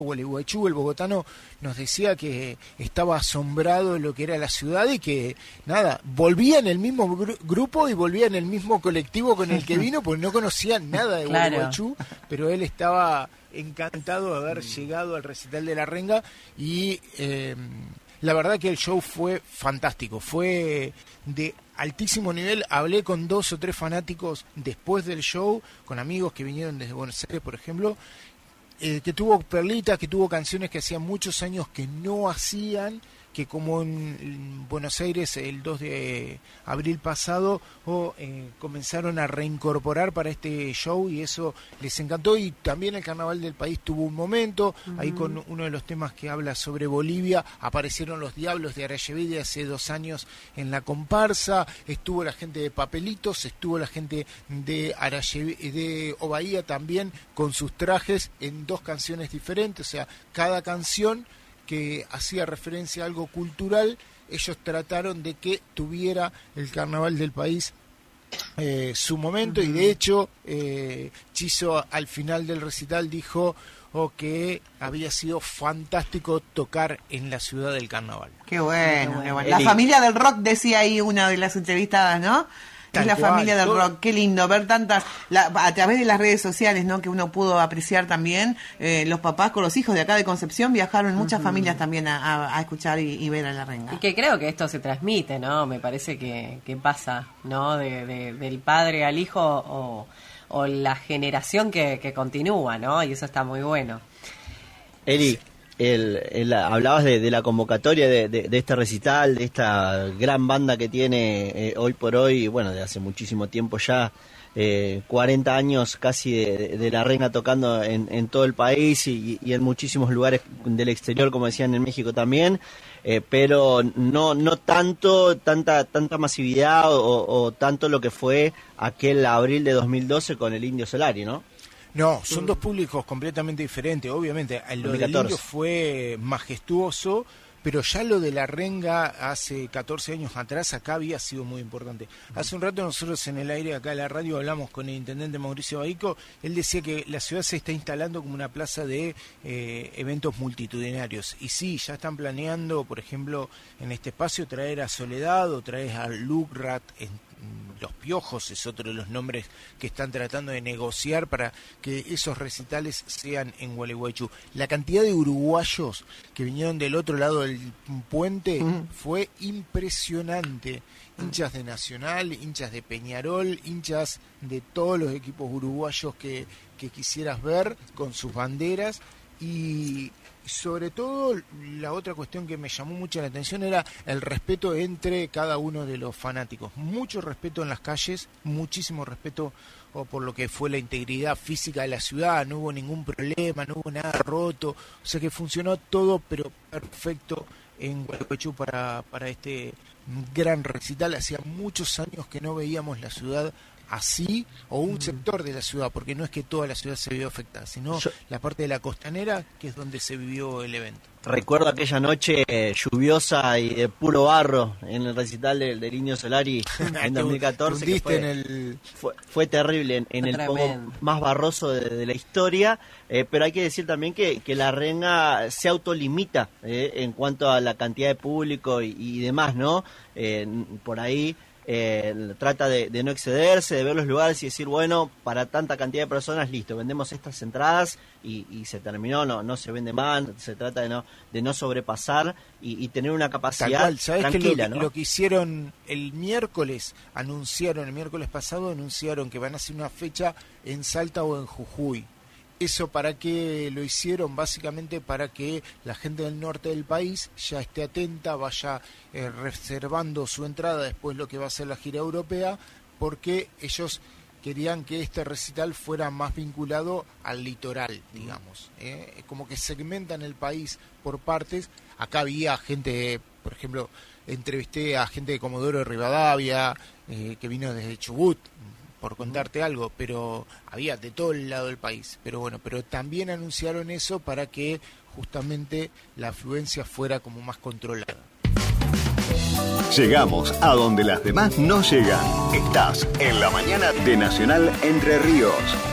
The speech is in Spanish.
Gualeguaychú, el bogotano, nos decía que estaba asombrado de lo que era la ciudad y que, nada, volvía en el mismo grupo y volvía en el mismo colectivo con el que vino, porque no conocía nada de Gualeguaychú, pero él estaba encantado de haber llegado al recital de La Renga y la verdad que el show fue fantástico, fue de altísimo nivel. Hablé con 2 o 3 fanáticos después del show, con amigos que vinieron desde Buenos Aires, por ejemplo, que tuvo perlitas, que tuvo canciones que hacían muchos años que no hacían, que como en Buenos Aires el 2 de abril pasado comenzaron a reincorporar para este show y eso les encantó. Y también el Carnaval del País tuvo un momento, ahí con uno de los temas que habla sobre Bolivia, aparecieron los Diablos de Arayeví hace 2 años en la comparsa, estuvo la gente de Papelitos, estuvo la gente de de Ovaía también con sus trajes en 2 canciones diferentes, o sea, cada canción que hacía referencia a algo cultural, ellos trataron de que tuviera el Carnaval del País su momento, y de hecho Chizo al final del recital dijo que había sido fantástico tocar en la ciudad del Carnaval. Qué bueno, qué bueno. La familia del rock, decía ahí una de las entrevistadas, ¿no? Es la familia del rock, qué lindo ver tantas, a través de las redes sociales, ¿no? Que uno pudo apreciar también, los papás con los hijos de acá de Concepción viajaron muchas familias también a escuchar y ver a La Renga. Y que creo que esto se transmite, ¿no? Me parece que pasa, ¿no? del padre al hijo o la generación que continúa, ¿no? Y eso está muy bueno. Eri, hablabas de la convocatoria de este recital, de esta gran banda que tiene hoy por hoy, bueno, de hace muchísimo tiempo ya, 40 años casi de La Renga tocando en todo el país y en muchísimos lugares del exterior, como decían en México también, pero no tanta masividad o tanto lo que fue aquel abril de 2012 con el Indio Solari, ¿no? No, son 2 públicos completamente diferentes. Obviamente, lo del Indio fue majestuoso, pero ya lo de La Renga hace 14 años atrás acá había sido muy importante. Hace un rato nosotros en el aire acá de la radio hablamos con el intendente Mauricio Baico. Él decía que la ciudad se está instalando como una plaza de eventos multitudinarios. Y sí, ya están planeando, por ejemplo, en este espacio traer a Soledad o traer a Lucrat. Los Piojos es otro de los nombres que están tratando de negociar para que esos recitales sean en Gualeguaychú. La cantidad de uruguayos que vinieron del otro lado del puente fue impresionante. Hinchas de Nacional, hinchas de Peñarol, hinchas de todos los equipos uruguayos que quisieras ver con sus banderas. Y sobre todo la otra cuestión que me llamó mucho la atención era el respeto entre cada uno de los fanáticos. Mucho respeto en las calles, muchísimo respeto por lo que fue la integridad física de la ciudad, no hubo ningún problema, no hubo nada roto, o sea que funcionó todo pero perfecto en Gualeguaychú para este gran recital. Hacía muchos años que no veíamos la ciudad así, o un sector de la ciudad, porque no es que toda la ciudad se vio afectada, sino la parte de la costanera, que es donde se vivió el evento. Recuerdo aquella noche lluviosa y de puro barro en el recital del Indio Solari en 2014, que fue terrible, en el poco más barroso de la historia, pero hay que decir también que La Renga se autolimita en cuanto a la cantidad de público y demás, ¿no? Por ahí trata de no excederse, de ver los lugares y decir, bueno, para tanta cantidad de personas, listo, vendemos estas entradas y se terminó, no se vende más, se trata de no sobrepasar y tener una capacidad tranquila, ¿no? Lo que hicieron el miércoles pasado, anunciaron que van a hacer una fecha en Salta o en Jujuy. ¿Eso para qué lo hicieron? Básicamente para que la gente del norte del país ya esté atenta, vaya reservando su entrada después lo que va a ser la gira europea, porque ellos querían que este recital fuera más vinculado al litoral, digamos. Como que segmentan el país por partes. Acá había gente, por ejemplo, entrevisté a gente de Comodoro de Rivadavia, que vino desde Chubut, por contarte algo, pero había de todo el lado del país. Pero bueno, pero también anunciaron eso para que justamente la afluencia fuera como más controlada. Llegamos a donde las demás no llegan. Estás en la mañana de Nacional Entre Ríos.